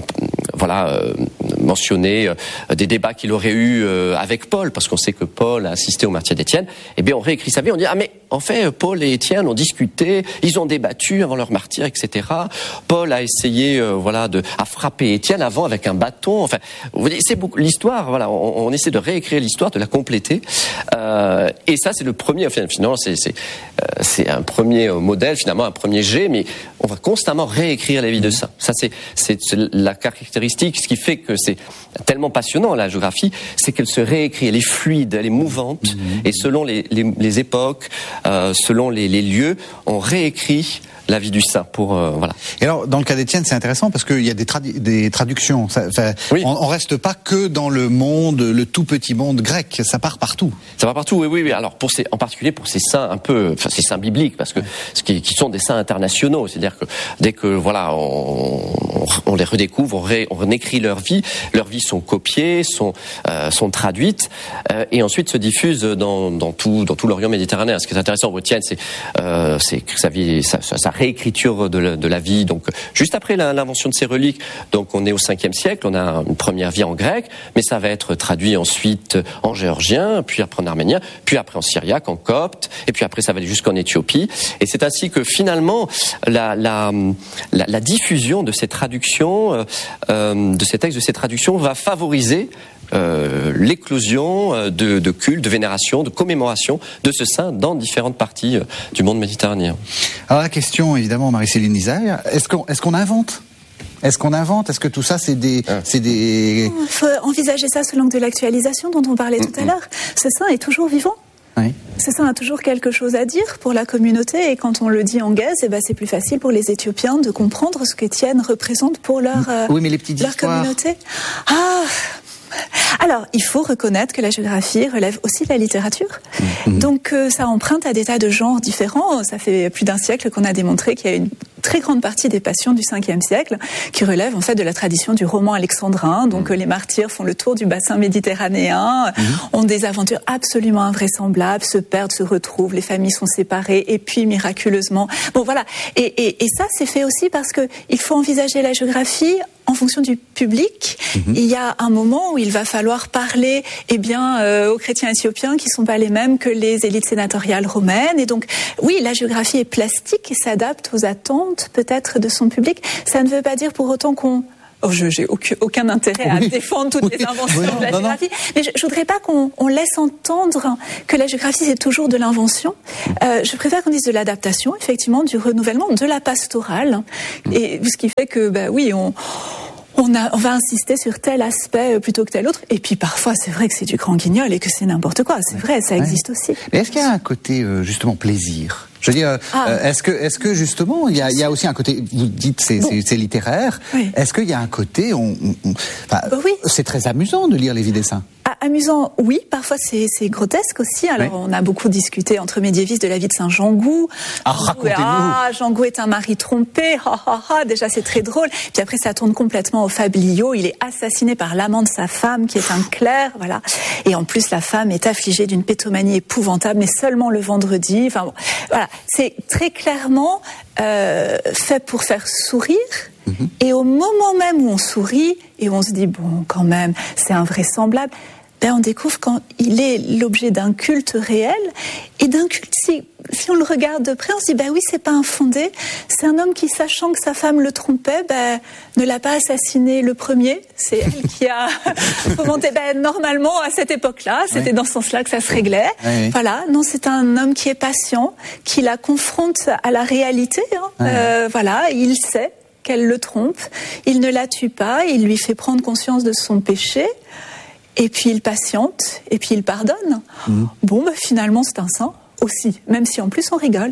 mentionner des débats qu'il aurait eu avec Paul, parce qu'on sait que Paul a assisté au martyre d'Étienne. Eh bien, on réécrit sa vie. On dit mais en fait, Paul et Étienne ont discuté, ils ont débattu avant leur martyre, etc. Paul a essayé, à frapper Étienne avant avec un bâton. Enfin, vous voyez, c'est beaucoup l'histoire. Voilà, on essaie de réécrire l'histoire, de la compléter. Et ça, c'est le premier. Finalement, c'est un premier modèle, finalement un premier jet, mais on va constamment réécrire la vie de saints. Ça, c'est la caractéristique, ce qui fait que c'est tellement passionnant la géographie, c'est qu'elle se réécrit, elle est fluide, elle est mouvante, et selon les époques, selon les lieux, on réécrit la vie du saint pour voilà. Et alors dans le cas d'Étienne, c'est intéressant parce qu'il y a des traductions. Oui. On reste pas que dans le tout petit monde grec. Ça part partout. Ça part partout. Oui. Alors en particulier pour ces saints ces saints bibliques, parce que qui sont des saints internationaux. C'est-à-dire que dès que on les redécouvre, on écrit leur vie. Leurs vies sont copiées, sont traduites et ensuite se diffusent dans tout l'Orient méditerranéen. Ce qui est intéressant pour Étienne, c'est que sa vie, sa réécriture de la vie. Donc, juste après l'invention de ces reliques, donc on est au 5e siècle, on a une première vie en grec, mais ça va être traduit ensuite en géorgien, puis après en arménien, puis après en syriaque, en copte, et puis après ça va aller jusqu'en Éthiopie. Et c'est ainsi que finalement, la diffusion de ces traductions, de ces textes, de ces traductions, va favoriser l'éclosion de cultes, de vénération, de commémoration de ce saint dans différentes parties du monde méditerranéen. Alors la question, évidemment, Marie-Céline Isère, est-ce qu'on invente ? Est-ce que tout ça, c'est des... Il faut envisager ça selon de l'actualisation dont on parlait tout à l'heure. Ce saint est toujours vivant. Oui. Ce saint a toujours quelque chose à dire pour la communauté, et quand on le dit en gaze, c'est plus facile pour les Éthiopiens de comprendre ce qu'Étienne représente pour leur communauté. Alors, il faut reconnaître que la géographie relève aussi de la littérature. Donc, ça emprunte à des tas de genres différents. Ça fait plus d'un siècle qu'on a démontré qu'il y a une très grande partie des passions du 5e siècle qui relèvent en fait de la tradition du roman alexandrin. Donc, les martyrs font le tour du bassin méditerranéen, ont des aventures absolument invraisemblables, se perdent, se retrouvent, les familles sont séparées, et puis miraculeusement... Bon, voilà. Et ça, c'est fait aussi parce que il faut envisager la géographie en fonction du public. Il y a un moment où il va falloir parler aux chrétiens éthiopiens qui ne sont pas les mêmes que les élites sénatoriales romaines. Et donc, oui, la géographie est plastique et s'adapte aux attentes peut-être de son public. Ça ne veut pas dire pour autant qu'on... j'ai aucun intérêt à défendre toutes les inventions de la géographie, mais je voudrais pas qu'on laisse entendre que la géographie c'est toujours de l'invention. Je préfère qu'on dise de l'adaptation, effectivement, du renouvellement, de la pastorale, et ce qui fait que on va insister sur tel aspect plutôt que tel autre. Et puis parfois, c'est vrai que c'est du grand guignol et que c'est n'importe quoi. C'est vrai, ça existe aussi. Mais est-ce qu'il y a un côté justement plaisir ? Je veux dire, est-ce que justement il y a aussi un côté, vous dites c'est littéraire. Oui. Est-ce qu'il y a un côté, oui. C'est très amusant de lire les vies des saints. Amusant, oui. Parfois, c'est grotesque aussi. Alors, on a beaucoup discuté entre médiévistes de la vie de Saint Jean-Gou. Racontez-nous. Jean-Gou est un mari trompé. Déjà, c'est très drôle. Puis après, ça tourne complètement au fabliau. Il est assassiné par l'amant de sa femme, qui est un clerc. Voilà. Et en plus, la femme est affligée d'une pétomanie épouvantable, mais seulement le vendredi. Enfin, bon, voilà. C'est très clairement fait pour faire sourire. Et au moment même où on sourit et où on se dit, bon, quand même, c'est invraisemblable, on découvre qu'il est l'objet d'un culte réel, et d'un culte, si on le regarde de près, on se dit, oui, c'est pas infondé. C'est un homme qui, sachant que sa femme le trompait, ne l'a pas assassiné le premier. C'est elle qui a fomenté. Normalement, à cette époque-là, c'était dans ce sens-là que ça se réglait. Oui. Voilà. Non, c'est un homme qui est patient, qui la confronte à la réalité. Voilà. Il sait qu'elle le trompe. Il ne la tue pas. Il lui fait prendre conscience de son péché. Et puis il patiente. Et puis il pardonne. Bon, finalement, c'est un saint aussi, même si en plus on rigole.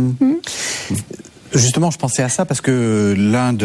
Justement, je pensais à ça parce que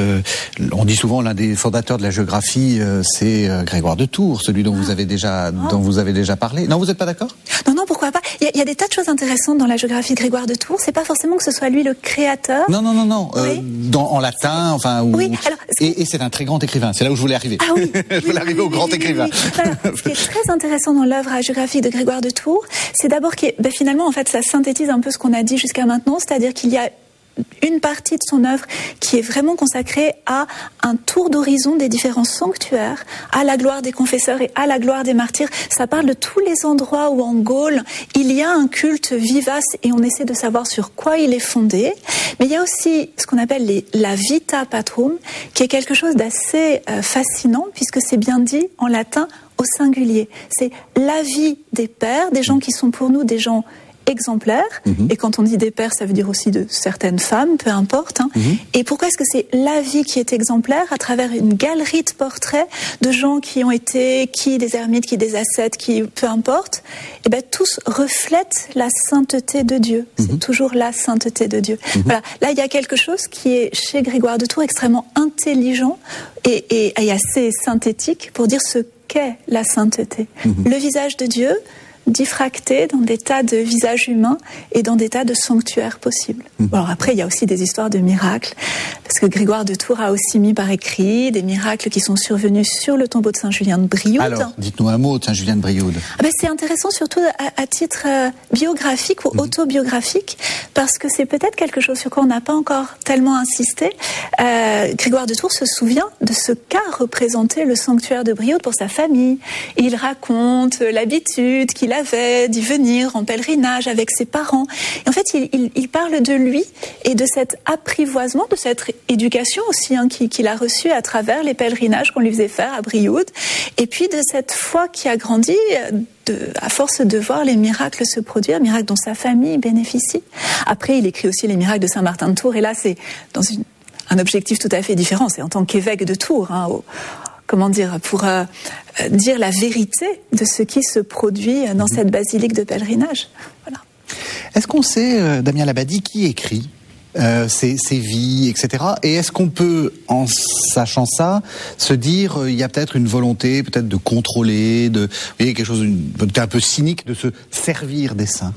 on dit souvent l'un des fondateurs de la géographie, c'est Grégoire de Tours, celui dont vous avez déjà parlé. Non, vous n'êtes pas d'accord ? Non, pourquoi pas ? Il y a des tas de choses intéressantes dans la géographie de Grégoire de Tours. C'est pas forcément que ce soit lui le créateur. Non. Oui. En latin, enfin. Oui. Alors, et c'est un très grand écrivain. C'est là où je voulais arriver. Ah oui. Je voulais arriver au grand écrivain. Alors, ce qui est très intéressant dans l'œuvre géographique de Grégoire de Tours, c'est d'abord finalement, en fait, ça synthétise un peu ce qu'on a dit jusqu'à maintenant, c'est-à-dire qu'il y a une partie de son œuvre qui est vraiment consacrée à un tour d'horizon des différents sanctuaires, à la gloire des confesseurs et à la gloire des martyrs. Ça parle de tous les endroits où en Gaule il y a un culte vivace et on essaie de savoir sur quoi il est fondé. Mais il y a aussi ce qu'on appelle la vita patrum, qui est quelque chose d'assez fascinant puisque c'est bien dit en latin au singulier. C'est la vie des pères, des gens qui sont pour nous des gens exemplaires, et quand on dit des pères, ça veut dire aussi de certaines femmes, peu importe. Et pourquoi est-ce que c'est la vie qui est exemplaire ? À travers une galerie de portraits de gens qui ont été, qui des ermites, qui des ascètes, qui peu importe, et tous reflètent la sainteté de Dieu. C'est toujours la sainteté de Dieu. Voilà. Là, il y a quelque chose qui est chez Grégoire de Tours extrêmement intelligent et assez synthétique pour dire ce qu'est la sainteté. Le visage de Dieu diffracté dans des tas de visages humains et dans des tas de sanctuaires possibles. Alors après, il y a aussi des histoires de miracles, parce que Grégoire de Tours a aussi mis par écrit des miracles qui sont survenus sur le tombeau de Saint-Julien de Brioude. Alors, dites-nous un mot de Saint-Julien de Brioude. C'est intéressant surtout à titre biographique ou autobiographique, parce que c'est peut-être quelque chose sur quoi on n'a pas encore tellement insisté. Grégoire de Tours se souvient de ce qu'a représenté le sanctuaire de Brioude pour sa famille. Et il raconte l'habitude qu'il avait d'y venir en pèlerinage avec ses parents. Et en fait, il parle de lui et de cet apprivoisement, de cette éducation aussi qu'il a reçue à travers les pèlerinages qu'on lui faisait faire à Brioude, et puis de cette foi qui a grandi à force de voir les miracles se produire, miracles dont sa famille bénéficie. Après, il écrit aussi les miracles de Saint-Martin de Tours, et là, c'est dans un objectif tout à fait différent. C'est en tant qu'évêque de Tours, pour dire la vérité de ce qui se produit dans cette basilique de pèlerinage. Voilà. Est-ce qu'on sait, Damien Labadie, qui écrit ses vies, etc. Et est-ce qu'on peut, en sachant ça, se dire il y a peut-être une volonté, peut-être de contrôler, quelque chose un peu cynique, de se servir des saints?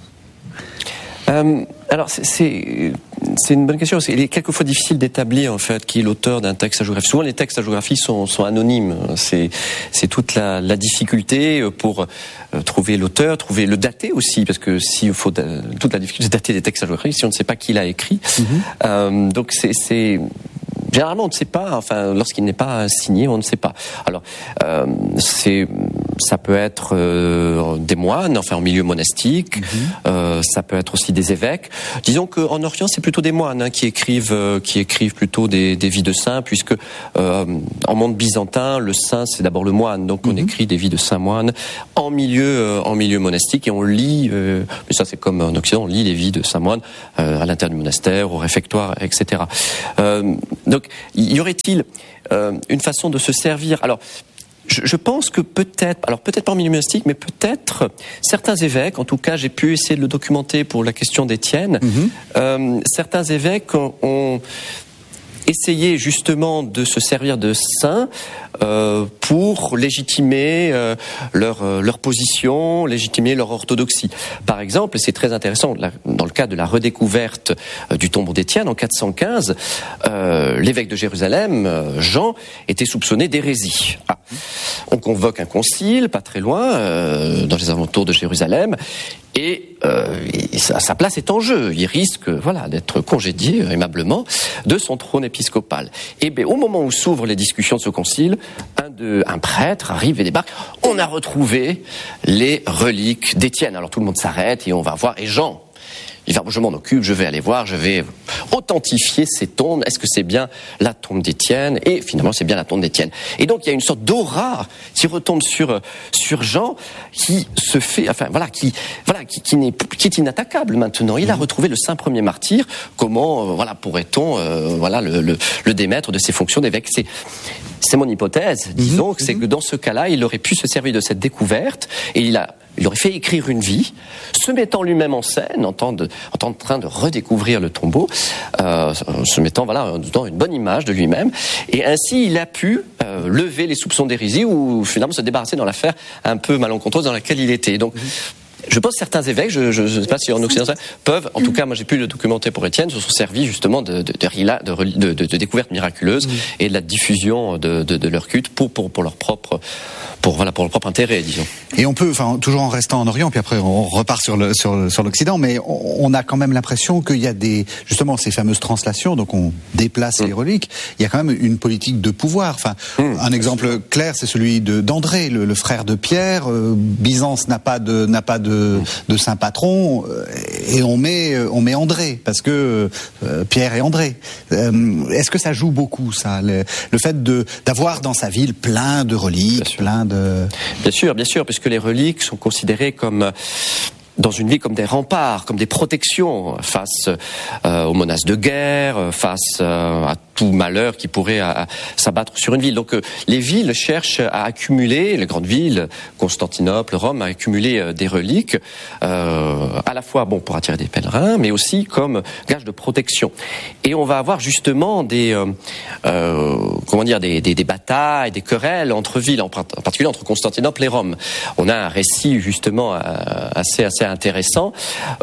Alors c'est une bonne question. Il est quelquefois difficile d'établir en fait qui est l'auteur d'un texte hagiographique. Souvent les textes hagiographiques sont anonymes. C'est toute la difficulté pour trouver l'auteur, trouver le dater aussi, parce que s'il faut toute la difficulté de dater des textes hagiographiques si on ne sait pas qui l'a écrit. Donc c'est généralement on ne sait pas. Enfin lorsqu'il n'est pas signé, on ne sait pas. Alors ça peut être des moines, enfin en milieu monastique. Ça peut être aussi des évêques. Disons qu'en Orient, c'est plutôt des moines qui écrivent plutôt des vies de saints, puisque en monde byzantin, le saint c'est d'abord le moine, donc on écrit des vies de saints moines en milieu monastique, et on lit. Mais ça c'est comme en Occident, on lit les vies de saints moines à l'intérieur du monastère, au réfectoire, etc. Donc y aurait-il une façon de se servir? Alors je pense que peut-être pas en milieu monastique, mais peut-être certains évêques, en tout cas j'ai pu essayer de le documenter pour la question d'Étienne, certains évêques ont essayé justement de se servir de saints pour légitimer leur position, légitimer leur orthodoxie. Par exemple, c'est très intéressant, dans le cas de la redécouverte du tombeau d'Étienne en 415, l'évêque de Jérusalem, Jean, était soupçonné d'hérésie. On convoque un concile, pas très loin, dans les alentours de Jérusalem, Et sa place est en jeu. Il risque, d'être congédié aimablement de son trône épiscopal. Et bien, au moment où s'ouvrent les discussions de ce concile, un prêtre arrive et débarque. On a retrouvé les reliques d'Étienne. Alors tout le monde s'arrête et on va voir. Et Jean, il va, je m'en occupe, je vais aller voir, je vais authentifier ces tombes. Est-ce que c'est bien la tombe d'Étienne? Et finalement, c'est bien la tombe d'Étienne. Et donc, il y a une sorte d'aura qui retombe sur Jean, qui se fait, qui est inattaquable maintenant. Il a retrouvé le saint premier martyr. Comment, pourrait-on, le démettre de ses fonctions d'évêque? C'est mon hypothèse, disons, c'est que dans ce cas-là, il aurait pu se servir de cette découverte et il aurait fait écrire une vie, se mettant lui-même en scène, en train de redécouvrir le tombeau, se mettant dans une bonne image de lui-même, et ainsi il a pu lever les soupçons d'hérésie ou finalement se débarrasser dans l'affaire un peu malencontreuse dans laquelle il était. Donc, je pense que certains évêques, je ne sais pas si en Occident peuvent, en tout cas, moi j'ai pu le documenter pour Étienne, se sont servis justement de découvertes miraculeuses et de la diffusion de leur culte pour leur propre intérêt, disons. Et on peut, toujours en restant en Orient, puis après on repart sur l'Occident, mais on a quand même l'impression qu'il y a justement ces fameuses translations, donc on déplace les reliques. Il y a quand même une politique de pouvoir. Un exemple clair, c'est celui d'André, le frère de Pierre. Byzance n'a pas de saint patron, et on met André parce que Pierre et André. Est-ce que ça joue beaucoup, ça, le fait d'avoir dans sa ville plein de reliques, Bien sûr, puisque les reliques sont considérées comme dans une vie comme des remparts, comme des protections face aux menaces de guerre, face à tout malheur qui pourrait s'abattre sur une ville. Donc les villes cherchent à accumuler, les grandes villes, Constantinople, Rome, à accumuler des reliques, à la fois pour attirer des pèlerins, mais aussi comme gage de protection. Et on va avoir justement des batailles, des querelles entre villes, en particulier entre Constantinople et Rome. On a un récit justement assez intéressant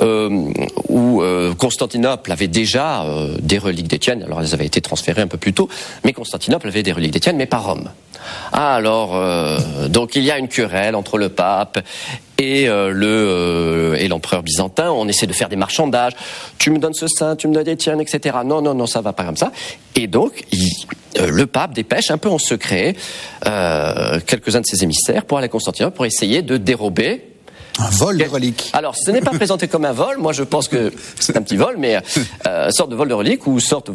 où Constantinople avait déjà des reliques d'Étienne. Alors elles avaient été transférées un peu plus tôt, mais Constantinople avait des reliques d'Étienne, mais pas Rome. Alors donc il y a une querelle entre le pape et l'empereur byzantin. On essaie de faire des marchandages. Tu me donnes ce saint, tu me donnes Étienne, etc. Non, ça va pas comme ça. Et donc le pape dépêche un peu en secret quelques-uns de ses émissaires pour aller à Constantinople pour essayer de dérober un vol de reliques. Alors, ce n'est pas présenté comme un vol. Moi, je pense que c'est un petit vol, mais sorte de vol de reliques ou sorte,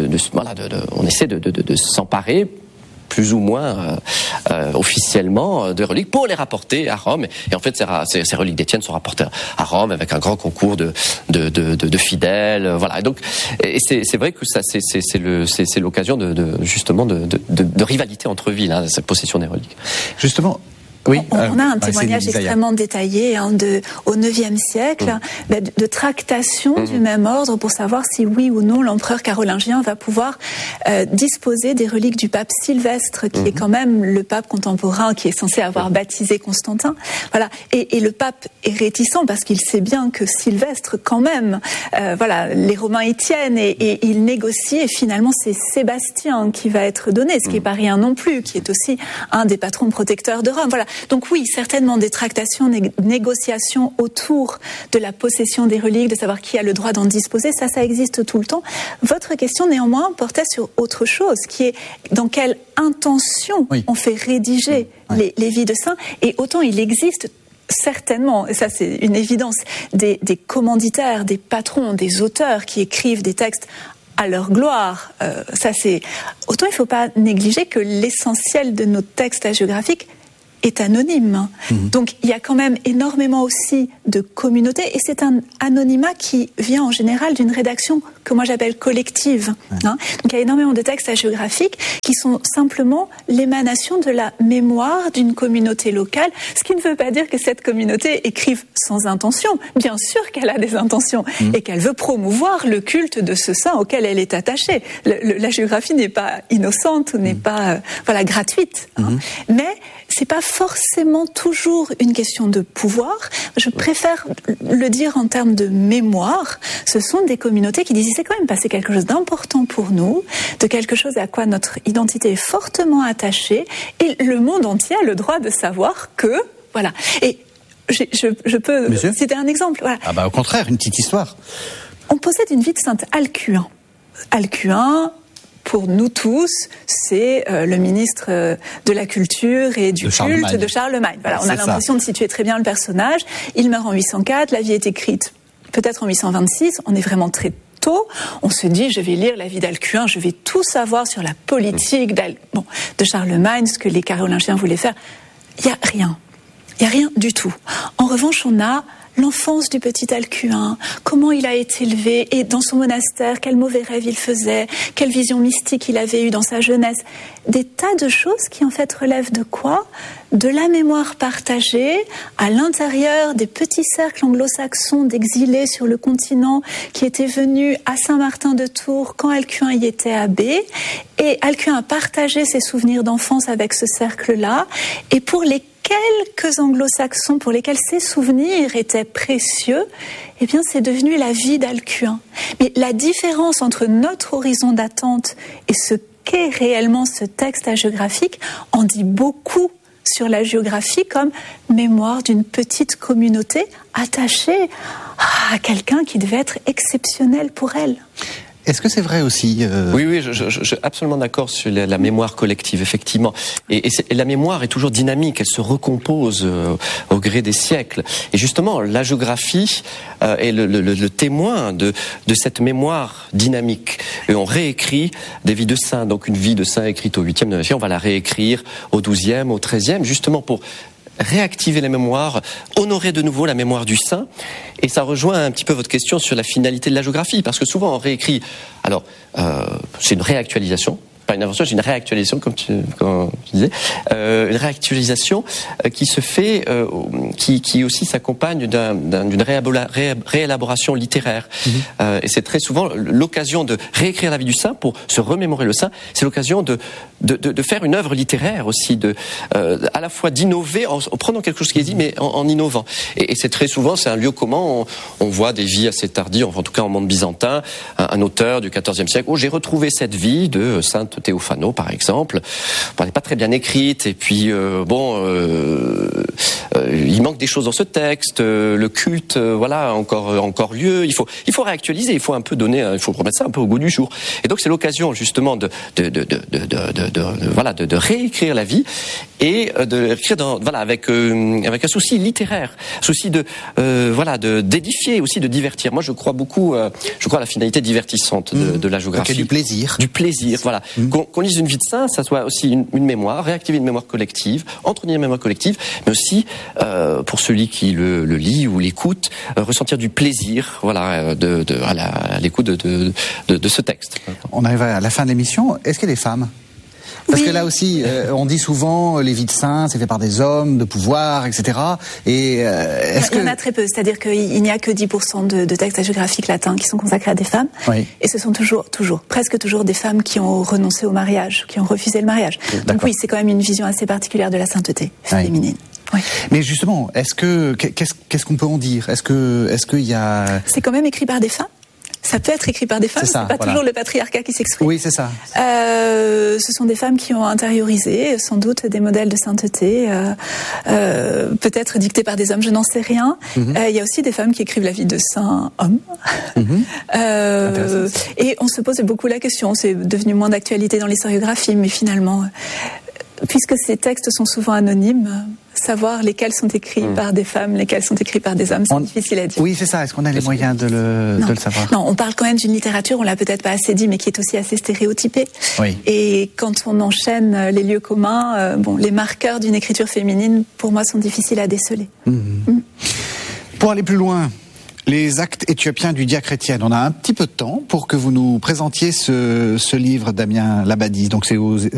on essaie de s'emparer plus ou moins officiellement de reliques pour les rapporter à Rome. Et en fait, ces reliques d'Étienne sont rapportées à Rome avec un grand concours de fidèles. Voilà. Et donc, c'est vrai que ça, c'est l'occasion justement de rivalité entre villes, cette possession des reliques. Justement. Oui, on a un témoignage extrêmement détaillé au IXe siècle de tractation du même ordre pour savoir si oui ou non l'empereur carolingien va pouvoir disposer des reliques du pape Sylvestre, qui est quand même le pape contemporain qui est censé avoir baptisé Constantin. Voilà. Et le pape est réticent parce qu'il sait bien que Sylvestre, quand même, les Romains y tiennent et il négocie, et finalement c'est Sébastien qui va être donné, ce qui n'est pas rien non plus, qui est aussi un des patrons protecteurs de Rome. Voilà. Donc oui, certainement des tractations, négociations autour de la possession des reliques, de savoir qui a le droit d'en disposer, ça existe tout le temps. Votre question néanmoins portait sur autre chose, qui est dans quelle intention on fait rédiger les vies de saints, et autant il existe certainement, et ça c'est une évidence, des commanditaires, des patrons, des auteurs qui écrivent des textes à leur gloire. Autant il ne faut pas négliger que l'essentiel de nos textes hagiographiques est anonyme. Donc il y a quand même énormément aussi de communautés, et c'est un anonymat qui vient en général d'une rédaction que moi j'appelle collective. Donc il y a énormément de textes hagiographiques qui sont simplement l'émanation de la mémoire d'une communauté locale, ce qui ne veut pas dire que cette communauté écrive sans intention. Bien sûr qu'elle a des intentions et qu'elle veut promouvoir le culte de ce saint auquel elle est attachée. L'hagiographie n'est pas innocente ou n'est pas gratuite. Mais c'est pas forcément toujours une question de pouvoir. Je préfère le dire en termes de mémoire. Ce sont des communautés qui disent il s'est quand même passé quelque chose d'important pour nous, de quelque chose à quoi notre identité est fortement attachée, et le monde entier a le droit de savoir que, voilà. Et je peux citer un exemple. Voilà. Ah bah au contraire, une petite histoire. On possède une vie de sainte Alcuin. Alcuin, pour nous tous, c'est le ministre de la culture et du culte de Charlemagne. Voilà, on a l'impression de situer très bien le personnage. Il meurt en 804, la vie est écrite peut-être en 826, on est vraiment très tôt. On se dit, je vais lire la vie d'Alcuin, je vais tout savoir sur la politique de Charlemagne, ce que les Carolingiens voulaient faire. Il n'y a rien. Il n'y a rien du tout. En revanche, on a l'enfance du petit Alcuin, comment il a été élevé, et dans son monastère, quels mauvais rêves il faisait, quelle vision mystique il avait eue dans sa jeunesse. Des tas de choses qui en fait relèvent de quoi ? De la mémoire partagée à l'intérieur des petits cercles anglo-saxons d'exilés sur le continent qui étaient venus à Saint-Martin de Tours quand Alcuin y était abbé. Et Alcuin a partagé ses souvenirs d'enfance avec ce cercle-là. Et pour les quelques anglo-saxons pour lesquels ces souvenirs étaient précieux, eh bien c'est devenu la vie d'Alcuin. Mais la différence entre notre horizon d'attente et ce qu'est réellement ce texte hagiographique en dit beaucoup sur la géographie comme mémoire d'une petite communauté attachée à quelqu'un qui devait être exceptionnel pour elle. Est-ce que c'est vrai aussi Oui, je suis absolument d'accord sur la mémoire collective, effectivement. Et la mémoire est toujours dynamique, elle se recompose au gré des siècles. Et justement, la géographie est le témoin de cette mémoire dynamique. Et on réécrit des vies de saints. Donc une vie de saint écrite au 8e, 9e siècle, on va la réécrire au 12e, au 13e, justement pour réactiver la mémoire, honorer de nouveau la mémoire du saint. Et ça rejoint un petit peu votre question sur la finalité de la géographie, parce que souvent on réécrit, alors c'est une réactualisation, pas une invention, c'est une réactualisation comme tu disais, une réactualisation qui se fait, qui aussi s'accompagne d'une réélaboration littéraire. Et c'est très souvent l'occasion de réécrire la vie du saint pour se remémorer le saint. C'est l'occasion de faire une œuvre littéraire aussi, à la fois d'innover en prenant quelque chose qui est dit, mais en innovant. Et c'est très souvent, c'est un lieu commun. On voit des vies assez tardives, en tout cas en monde byzantin, un auteur du XIVe siècle. Oh, j'ai retrouvé cette vie de sainte Théophano, par exemple. Elle n'est pas très bien écrite, et puis il manque des choses dans ce texte. Le culte, voilà, encore lieu. Il faut réactualiser. Il faut un peu il faut remettre ça un peu au goût du jour. Et donc c'est l'occasion justement de réécrire la vie et de réécrire avec un souci littéraire, souci d'édifier, aussi de divertir. Moi, je crois beaucoup, à la finalité divertissante de la géographie. Du plaisir. Du plaisir, voilà. Qu'on lise une vie de saint, ça soit aussi une mémoire, réactiver une mémoire collective, entretenir une mémoire collective, mais aussi pour celui qui le lit ou l'écoute, ressentir du plaisir, voilà, à l'écoute de ce texte. On arrive à la fin de l'émission. Est-ce qu'il y a des femmes ? Parce que là aussi, on dit souvent les vies de saints, c'est fait par des hommes, de pouvoir, etc. Et il y en a très peu, c'est-à-dire qu'il n'y a que 10% de textes hagiographiques latins qui sont consacrés à des femmes. Oui. Et ce sont presque toujours des femmes qui ont renoncé au mariage, qui ont refusé le mariage. Donc oui, c'est quand même une vision assez particulière de la sainteté féminine. Oui. Mais justement, qu'est-ce qu'on peut en dire ? Est-ce qu'il y a... C'est quand même écrit par des femmes. Ça peut être écrit par des femmes, c'est pas toujours le patriarcat qui s'exprime. Oui, c'est ça. Ce sont des femmes qui ont intériorisé sans doute des modèles de sainteté, peut-être dictés par des hommes, je n'en sais rien. Il y a aussi des femmes qui écrivent la vie de saints hommes. Et on se pose beaucoup la question, c'est devenu moins d'actualité dans l'historiographie, mais finalement, puisque ces textes sont souvent anonymes, savoir lesquels sont écrits par des femmes, lesquels sont écrits par des hommes, c'est difficile à dire. Oui, c'est ça. Est-ce qu'on a les moyens de le savoir ? Non, on parle quand même d'une littérature, on l'a peut-être pas assez dit, mais qui est aussi assez stéréotypée. Oui. Et quand on enchaîne les lieux communs, les marqueurs d'une écriture féminine, pour moi, sont difficiles à déceler. Pour aller plus loin, les actes éthiopiens du Diacrétienne. On a un petit peu de temps pour que vous nous présentiez ce livre, Damien Labadie. Donc c'est